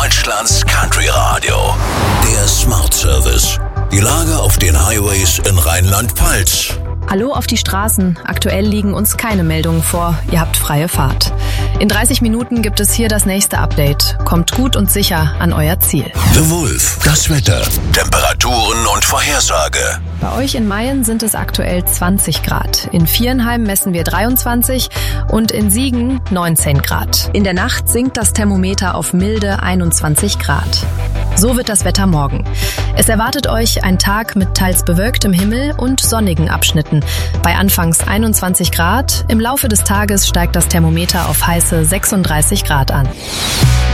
Deutschlands Country Radio. Der Smart Service. Die Lage auf den Highways in Rheinland-Pfalz. Hallo auf die Straßen. Aktuell liegen uns keine Meldungen vor. Ihr habt freie Fahrt. In 30 Minuten gibt es hier das nächste Update. Kommt gut und sicher an euer Ziel. The Wolf. Das Wetter. Temperaturen und Vorhersage. Bei euch in Mayen sind es aktuell 20 Grad. In Viernheim messen wir 23 und in Siegen 19 Grad. In der Nacht sinkt das Thermometer auf milde 21 Grad. So wird das Wetter morgen. Es erwartet euch ein Tag mit teils bewölktem Himmel und sonnigen Abschnitten. Bei anfangs 21 Grad, im Laufe des Tages steigt das Thermometer auf heiße 36 Grad an.